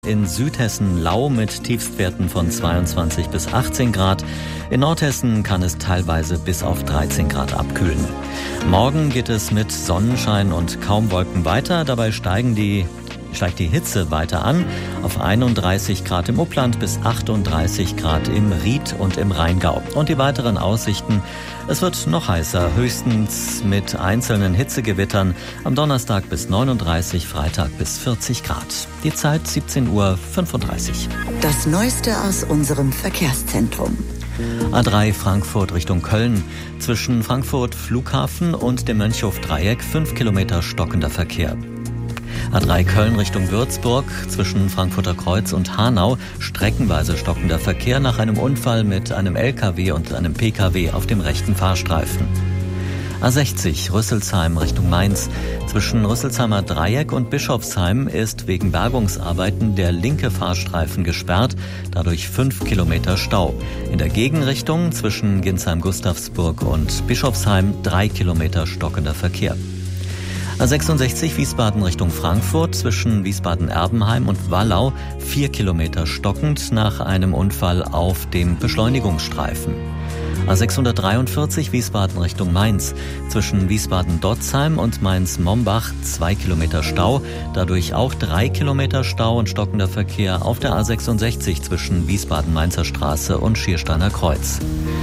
In Südhessen lau mit Tiefstwerten von 22 bis 18 Grad. In Nordhessen kann es teilweise bis auf 13 Grad abkühlen. Morgen geht es mit Sonnenschein und kaum Wolken weiter. Dabei steigt die Hitze weiter an auf 31 Grad im Upland bis 38 Grad im Ried und im Rheingau. Und die weiteren Aussichten: Es wird noch heißer, höchstens mit einzelnen Hitzegewittern. Am Donnerstag bis 39, Freitag bis 40 Grad. Die Zeit 17:35 Uhr. Das Neueste aus unserem Verkehrszentrum. A3 Frankfurt Richtung Köln. Zwischen Frankfurt Flughafen und dem Mönchhof-Dreieck 5 Kilometer stockender Verkehr. A3 Köln Richtung Würzburg, zwischen Frankfurter Kreuz und Hanau streckenweise stockender Verkehr nach einem Unfall mit einem LKW und einem PKW auf dem rechten Fahrstreifen. A60 Rüsselsheim Richtung Mainz. Zwischen Rüsselsheimer Dreieck und Bischofsheim ist wegen Bergungsarbeiten der linke Fahrstreifen gesperrt, dadurch 5 Kilometer Stau. In der Gegenrichtung zwischen Ginsheim-Gustavsburg und Bischofsheim 3 Kilometer stockender Verkehr. A66 Wiesbaden Richtung Frankfurt, zwischen Wiesbaden-Erbenheim und Wallau 4 Kilometer stockend nach einem Unfall auf dem Beschleunigungsstreifen. A643 Wiesbaden Richtung Mainz, zwischen Wiesbaden-Dotzheim und Mainz-Mombach 2 Kilometer Stau, dadurch auch 3 Kilometer Stau und stockender Verkehr auf der A66 zwischen Wiesbaden-Mainzer Straße und Schiersteiner Kreuz.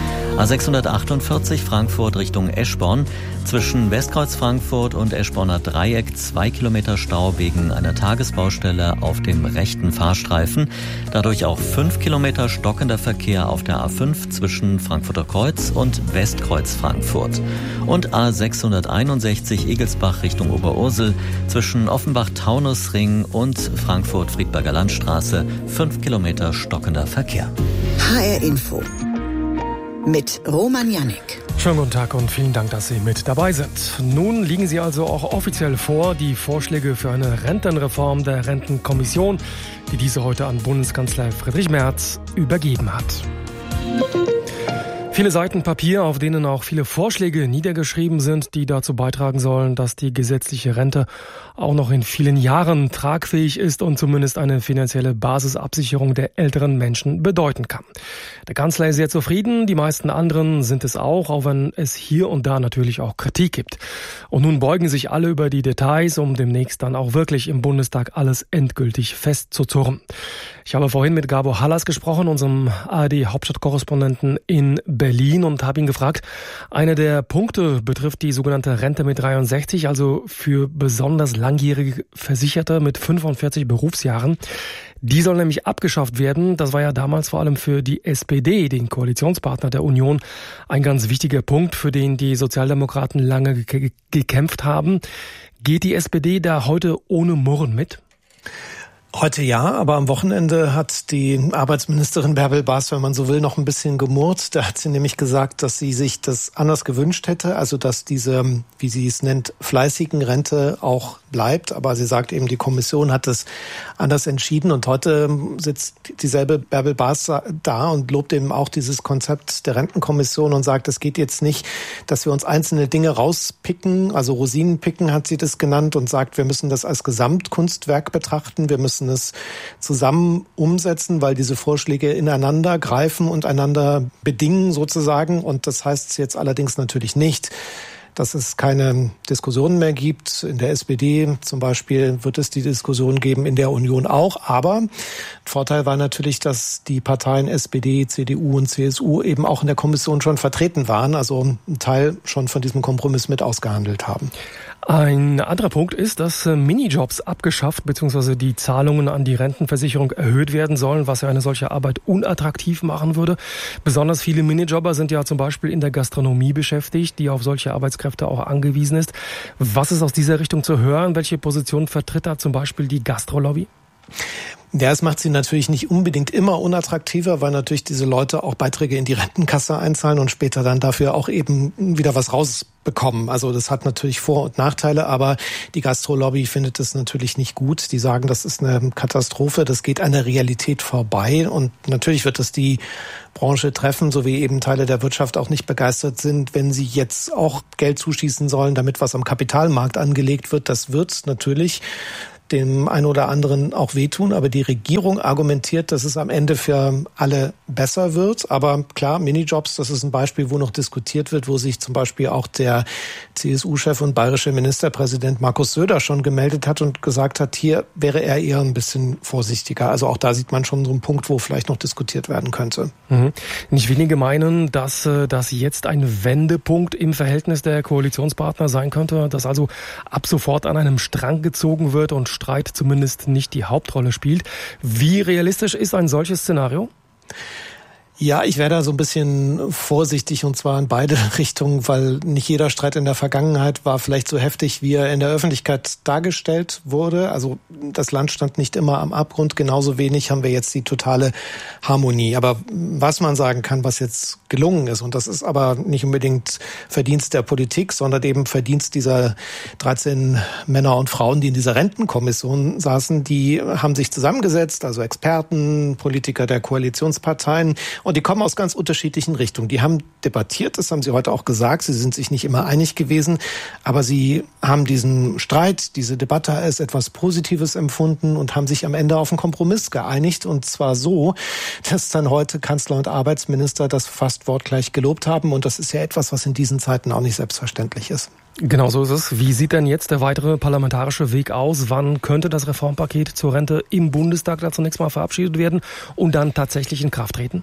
A648 Frankfurt Richtung Eschborn, zwischen Westkreuz Frankfurt und Eschborner Dreieck 2 Kilometer Stau wegen einer Tagesbaustelle auf dem rechten Fahrstreifen, dadurch auch 5 Kilometer stockender Verkehr auf der A5 zwischen Frankfurter Kreuz und Westkreuz Frankfurt. Und A661 Egelsbach Richtung Oberursel, zwischen Offenbach-Taunusring und Frankfurt-Friedberger Landstraße 5 Kilometer stockender Verkehr. HR Info mit Roman Jannik. Schönen guten Tag und vielen Dank, dass Sie mit dabei sind. Nun liegen Sie also auch offiziell vor, die Vorschläge für eine Rentenreform der Rentenkommission, die diese heute an Bundeskanzler Friedrich Merz übergeben hat. Viele Seiten Papier, auf denen auch viele Vorschläge niedergeschrieben sind, die dazu beitragen sollen, dass die gesetzliche Rente auch noch in vielen Jahren tragfähig ist und zumindest eine finanzielle Basisabsicherung der älteren Menschen bedeuten kann. Der Kanzler ist sehr zufrieden, die meisten anderen sind es auch wenn es hier und da natürlich auch Kritik gibt. Und nun beugen sich alle über die Details, um demnächst dann auch wirklich im Bundestag alles endgültig festzuzurren. Ich habe vorhin mit Gabor Hallas gesprochen, unserem ARD-Hauptstadtkorrespondenten in Berlin, und habe ihn gefragt, einer der Punkte betrifft die sogenannte Rente mit 63, also für besonders langjährige Versicherte mit 45 Berufsjahren. Die soll nämlich abgeschafft werden. Das war ja damals vor allem für die SPD, den Koalitionspartner der Union, ein ganz wichtiger Punkt, für den die Sozialdemokraten lange gekämpft haben. Geht die SPD da heute ohne Murren mit? Heute ja, aber am Wochenende hat die Arbeitsministerin Bärbel Baas, wenn man so will, noch ein bisschen gemurrt. Da hat sie nämlich gesagt, dass sie sich das anders gewünscht hätte, also dass diese, wie sie es nennt, fleißigen Rente auch bleibt. Aber sie sagt eben, die Kommission hat es anders entschieden, und heute sitzt dieselbe Bärbel Baas da und lobt eben auch dieses Konzept der Rentenkommission und sagt, es geht jetzt nicht, dass wir uns einzelne Dinge rauspicken, also Rosinen picken hat sie das genannt, und sagt, wir müssen das als Gesamtkunstwerk betrachten, wir müssen es zusammen umsetzen, weil diese Vorschläge ineinander greifen und einander bedingen sozusagen. Und das heißt jetzt allerdings natürlich nicht, dass es keine Diskussionen mehr gibt. In der SPD zum Beispiel wird es die Diskussion geben, in der Union auch. Aber Vorteil war natürlich, dass die Parteien SPD, CDU und CSU eben auch in der Kommission schon vertreten waren, also einen Teil schon von diesem Kompromiss mit ausgehandelt haben. Ein anderer Punkt ist, dass Minijobs abgeschafft bzw. die Zahlungen an die Rentenversicherung erhöht werden sollen, was ja eine solche Arbeit unattraktiv machen würde. Besonders viele Minijobber sind ja zum Beispiel in der Gastronomie beschäftigt, die auf solche Arbeitskräfte auch angewiesen ist. Was ist aus dieser Richtung zu hören? Welche Position vertritt da zum Beispiel die Gastrolobby? Ja, es macht sie natürlich nicht unbedingt immer unattraktiver, weil natürlich diese Leute auch Beiträge in die Rentenkasse einzahlen und später dann dafür auch eben wieder was rausbekommen. Also das hat natürlich Vor- und Nachteile, aber die Gastrolobby findet es natürlich nicht gut. Die sagen, das ist eine Katastrophe, das geht an der Realität vorbei, und natürlich wird es die Branche treffen, so wie eben Teile der Wirtschaft auch nicht begeistert sind, wenn sie jetzt auch Geld zuschießen sollen, damit was am Kapitalmarkt angelegt wird. Das wird natürlich dem einen oder anderen auch wehtun. Aber die Regierung argumentiert, dass es am Ende für alle besser wird. Aber klar, Minijobs, das ist ein Beispiel, wo noch diskutiert wird, wo sich zum Beispiel auch der CSU-Chef und bayerische Ministerpräsident Markus Söder schon gemeldet hat und gesagt hat, hier wäre er eher ein bisschen vorsichtiger. Also auch da sieht man schon so einen Punkt, wo vielleicht noch diskutiert werden könnte. Nicht wenige meinen, dass das jetzt ein Wendepunkt im Verhältnis der Koalitionspartner sein könnte, dass also ab sofort an einem Strang gezogen wird und Streit zumindest nicht die Hauptrolle spielt. Wie realistisch ist ein solches Szenario? Ja, ich wäre da so ein bisschen vorsichtig und zwar in beide Richtungen, weil nicht jeder Streit in der Vergangenheit war vielleicht so heftig, wie er in der Öffentlichkeit dargestellt wurde. Also das Land stand nicht immer am Abgrund, genauso wenig haben wir jetzt die totale Harmonie. Aber was man sagen kann, was jetzt gelungen ist, und das ist aber nicht unbedingt Verdienst der Politik, sondern eben Verdienst dieser 13 Männer und Frauen, die in dieser Rentenkommission saßen, die haben sich zusammengesetzt, also Experten, Politiker der Koalitionsparteien. Und die kommen aus ganz unterschiedlichen Richtungen. Die haben debattiert, das haben sie heute auch gesagt. Sie sind sich nicht immer einig gewesen, aber sie haben diesen Streit, diese Debatte als etwas Positives empfunden und haben sich am Ende auf einen Kompromiss geeinigt. Und zwar so, dass dann heute Kanzler und Arbeitsminister das fast wortgleich gelobt haben. Und das ist ja etwas, was in diesen Zeiten auch nicht selbstverständlich ist. Genau so ist es. Wie sieht denn jetzt der weitere parlamentarische Weg aus? Wann könnte das Reformpaket zur Rente im Bundestag da zunächst mal verabschiedet werden und dann tatsächlich in Kraft treten?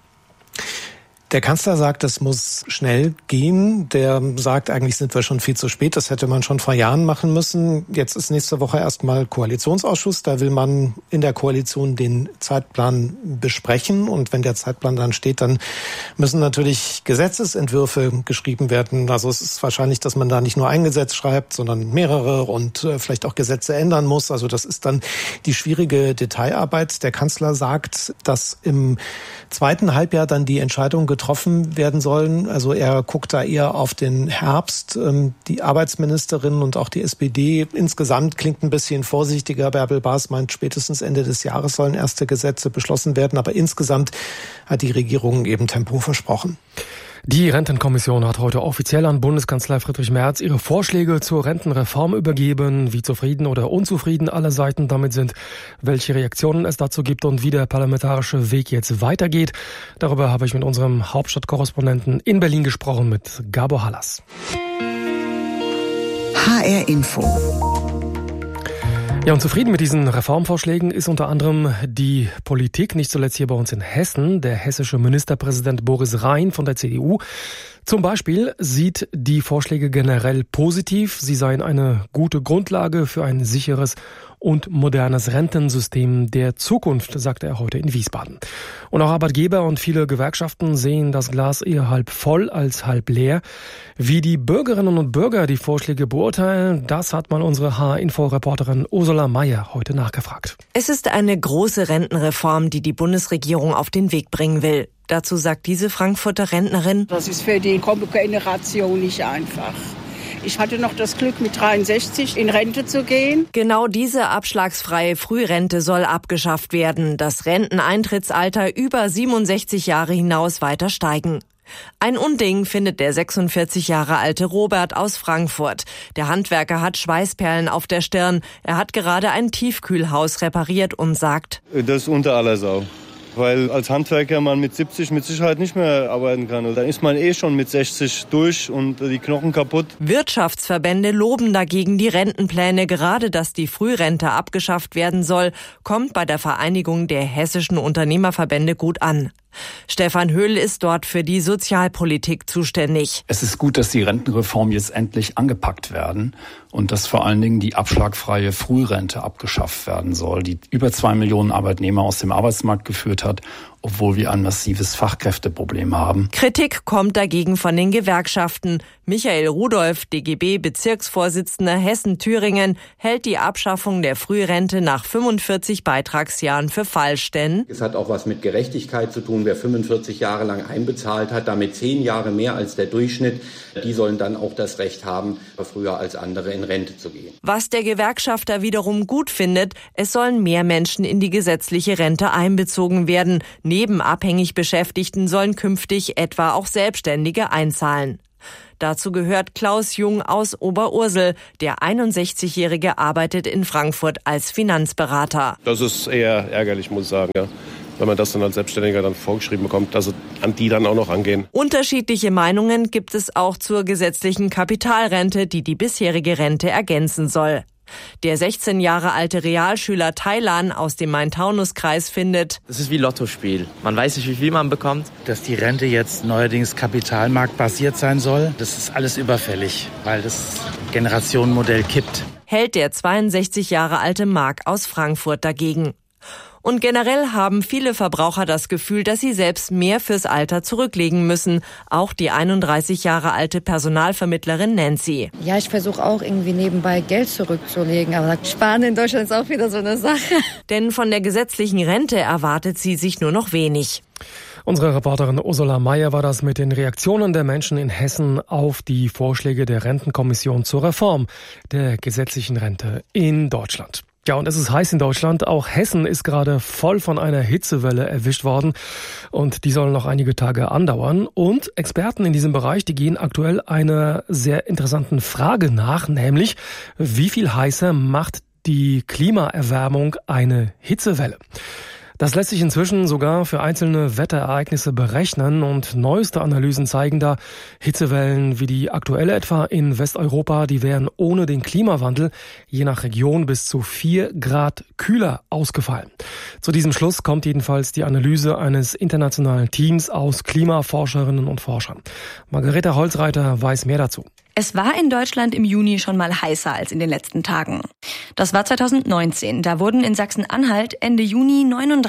Der Kanzler sagt, das muss schnell gehen. Der sagt, eigentlich sind wir schon viel zu spät. Das hätte man schon vor Jahren machen müssen. Jetzt ist nächste Woche erstmal Koalitionsausschuss. Da will man in der Koalition den Zeitplan besprechen. Und wenn der Zeitplan dann steht, dann müssen natürlich Gesetzesentwürfe geschrieben werden. Also es ist wahrscheinlich, dass man da nicht nur ein Gesetz schreibt, sondern mehrere und vielleicht auch Gesetze ändern muss. Also das ist dann die schwierige Detailarbeit. Der Kanzler sagt, dass im zweiten Halbjahr dann die Entscheidung getroffen werden sollen. Also er guckt da eher auf den Herbst. Die Arbeitsministerin und auch die SPD insgesamt klingt ein bisschen vorsichtiger. Bärbel Baas meint, spätestens Ende des Jahres sollen erste Gesetze beschlossen werden. Aber insgesamt hat die Regierung eben Tempo versprochen. Die Rentenkommission hat heute offiziell an Bundeskanzler Friedrich Merz ihre Vorschläge zur Rentenreform übergeben. Wie zufrieden oder unzufrieden alle Seiten damit sind, welche Reaktionen es dazu gibt und wie der parlamentarische Weg jetzt weitergeht. Darüber habe ich mit unserem Hauptstadtkorrespondenten in Berlin gesprochen, mit Gabor Hallas. HR Info. Ja, und zufrieden mit diesen Reformvorschlägen ist unter anderem die Politik, nicht zuletzt hier bei uns in Hessen. Der hessische Ministerpräsident Boris Rhein von der CDU zum Beispiel sieht die Vorschläge generell positiv. Sie seien eine gute Grundlage für ein sicheres und modernes Rentensystem der Zukunft, sagte er heute in Wiesbaden. Und auch Arbeitgeber und viele Gewerkschaften sehen das Glas eher halb voll als halb leer. Wie die Bürgerinnen und Bürger die Vorschläge beurteilen, das hat mal unsere HR-Info-Reporterin Ursula Mayer heute nachgefragt. Es ist eine große Rentenreform, die die Bundesregierung auf den Weg bringen will. Dazu sagt diese Frankfurter Rentnerin: Das ist für die kommende Generation nicht einfach. Ich hatte noch das Glück, mit 63 in Rente zu gehen. Genau diese abschlagsfreie Frührente soll abgeschafft werden. Das Renteneintrittsalter über 67 Jahre hinaus weiter steigen. Ein Unding findet der 46 Jahre alte Robert aus Frankfurt. Der Handwerker hat Schweißperlen auf der Stirn. Er hat gerade ein Tiefkühlhaus repariert und sagt: Das ist unter aller Sau. Weil als Handwerker man mit 70 mit Sicherheit nicht mehr arbeiten kann. Dann ist man schon mit 60 durch und die Knochen kaputt. Wirtschaftsverbände loben dagegen die Rentenpläne. Gerade dass die Frührente abgeschafft werden soll, kommt bei der Vereinigung der hessischen Unternehmerverbände gut an. Stefan Höhl ist dort für die Sozialpolitik zuständig. Es ist gut, dass die Rentenreform jetzt endlich angepackt werden und dass vor allen Dingen die abschlagfreie Frührente abgeschafft werden soll, die über 2 Millionen Arbeitnehmer aus dem Arbeitsmarkt geführt hat, obwohl wir ein massives Fachkräfteproblem haben. Kritik kommt dagegen von den Gewerkschaften. Michael Rudolph, DGB-Bezirksvorsitzender Hessen-Thüringen, hält die Abschaffung der Frührente nach 45 Beitragsjahren für falsch, denn es hat auch was mit Gerechtigkeit zu tun. Wer 45 Jahre lang einbezahlt hat, damit 10 Jahre mehr als der Durchschnitt, die sollen dann auch das Recht haben, früher als andere in Rente zu gehen. Was der Gewerkschafter wiederum gut findet, es sollen mehr Menschen in die gesetzliche Rente einbezogen werden. Neben abhängig Beschäftigten sollen künftig etwa auch Selbstständige einzahlen. Dazu gehört Klaus Jung aus Oberursel. Der 61-Jährige arbeitet in Frankfurt als Finanzberater. Das ist eher ärgerlich, muss ich sagen, ja. Wenn man das dann als Selbstständiger dann vorgeschrieben bekommt, dass an die dann auch noch rangehen. Unterschiedliche Meinungen gibt es auch zur gesetzlichen Kapitalrente, die die bisherige Rente ergänzen soll. Der 16 Jahre alte Realschüler Thailan aus dem Main-Taunus-Kreis findet: Das ist wie Lottospiel. Man weiß nicht, wie viel man bekommt. Dass die Rente jetzt neuerdings kapitalmarktbasiert sein soll, das ist alles überfällig, weil das Generationenmodell kippt. Hält der 62 Jahre alte Marc aus Frankfurt dagegen. Und generell haben viele Verbraucher das Gefühl, dass sie selbst mehr fürs Alter zurücklegen müssen. Auch die 31 Jahre alte Personalvermittlerin Nancy. Ja, ich versuche auch irgendwie nebenbei Geld zurückzulegen. Aber Sparen in Deutschland ist auch wieder so eine Sache. Denn von der gesetzlichen Rente erwartet sie sich nur noch wenig. Unsere Reporterin Ursula Mayer war das mit den Reaktionen der Menschen in Hessen auf die Vorschläge der Rentenkommission zur Reform der gesetzlichen Rente in Deutschland. Ja, und es ist heiß in Deutschland. Auch Hessen ist gerade voll von einer Hitzewelle erwischt worden. Und die soll noch einige Tage andauern. Und Experten in diesem Bereich, die gehen aktuell einer sehr interessanten Frage nach, nämlich, wie viel heißer macht die Klimaerwärmung eine Hitzewelle? Das lässt sich inzwischen sogar für einzelne Wetterereignisse berechnen und neueste Analysen zeigen da, Hitzewellen wie die aktuelle etwa in Westeuropa, die wären ohne den Klimawandel je nach Region bis zu 4 Grad kühler ausgefallen. Zu diesem Schluss kommt jedenfalls die Analyse eines internationalen Teams aus Klimaforscherinnen und Forschern. Margareta Holzreiter weiß mehr dazu. Es war in Deutschland im Juni schon mal heißer als in den letzten Tagen. Das war 2019. Da wurden in Sachsen-Anhalt Ende Juni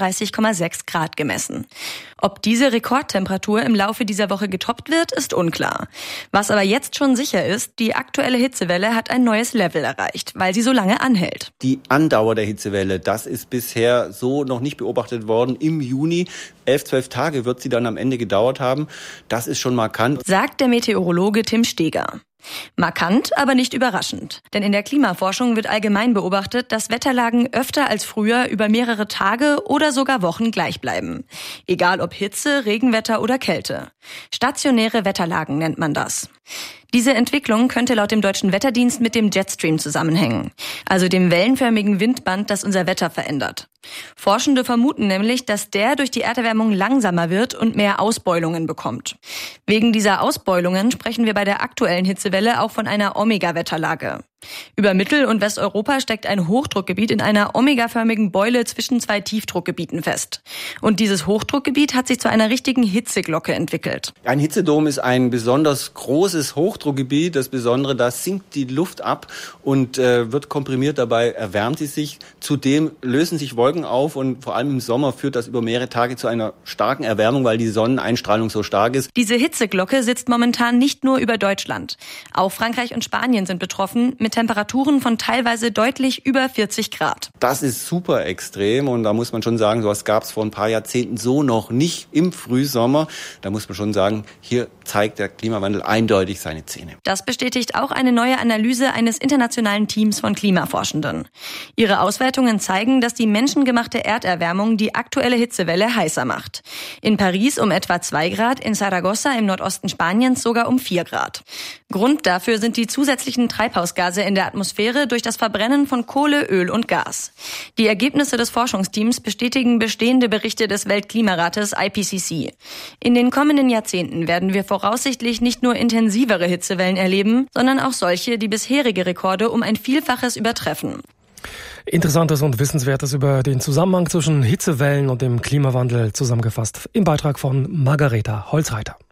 39,6 Grad gemessen. Ob diese Rekordtemperatur im Laufe dieser Woche getoppt wird, ist unklar. Was aber jetzt schon sicher ist, die aktuelle Hitzewelle hat ein neues Level erreicht, weil sie so lange anhält. Die Andauer der Hitzewelle, das ist bisher so noch nicht beobachtet worden. Im Juni 11-12 Tage wird sie dann am Ende gedauert haben. Das ist schon markant, sagt der Meteorologe Tim Steger. Markant, aber nicht überraschend. Denn in der Klimaforschung wird allgemein beobachtet, dass Wetterlagen öfter als früher über mehrere Tage oder sogar Wochen gleich bleiben. Egal ob Hitze, Regenwetter oder Kälte. Stationäre Wetterlagen nennt man das. Diese Entwicklung könnte laut dem Deutschen Wetterdienst mit dem Jetstream zusammenhängen, also dem wellenförmigen Windband, das unser Wetter verändert. Forschende vermuten nämlich, dass der durch die Erderwärmung langsamer wird und mehr Ausbeulungen bekommt. Wegen dieser Ausbeulungen sprechen wir bei der aktuellen Hitzewelle auch von einer Omega-Wetterlage. Über Mittel- und Westeuropa steckt ein Hochdruckgebiet in einer omegaförmigen Beule zwischen 2 Tiefdruckgebieten fest. Und dieses Hochdruckgebiet hat sich zu einer richtigen Hitzeglocke entwickelt. Ein Hitzedom ist ein besonders großes Hochdruckgebiet. Das Besondere, da sinkt die Luft ab und wird komprimiert, dabei erwärmt sie sich. Zudem lösen sich Wolken auf und vor allem im Sommer führt das über mehrere Tage zu einer starken Erwärmung, weil die Sonneneinstrahlung so stark ist. Diese Hitzeglocke sitzt momentan nicht nur über Deutschland. Auch Frankreich und Spanien sind betroffen, mit Temperaturen von teilweise deutlich über 40 Grad. Das ist super extrem und da muss man schon sagen, sowas gab es vor ein paar Jahrzehnten so noch nicht im Frühsommer. Da muss man schon sagen, hier zeigt der Klimawandel eindeutig seine Zähne. Das bestätigt auch eine neue Analyse eines internationalen Teams von Klimaforschenden. Ihre Auswertungen zeigen, dass die menschengemachte Erderwärmung die aktuelle Hitzewelle heißer macht. In Paris um etwa 2 Grad, in Saragossa im Nordosten Spaniens sogar um 4 Grad. Grund dafür sind die zusätzlichen Treibhausgase in der Atmosphäre durch das Verbrennen von Kohle, Öl und Gas. Die Ergebnisse des Forschungsteams bestätigen bestehende Berichte des Weltklimarates IPCC. In den kommenden Jahrzehnten werden wir voraussichtlich nicht nur intensivere Hitzewellen erleben, sondern auch solche, die bisherige Rekorde um ein Vielfaches übertreffen. Interessantes und Wissenswertes über den Zusammenhang zwischen Hitzewellen und dem Klimawandel zusammengefasst im Beitrag von Margareta Holzreiter.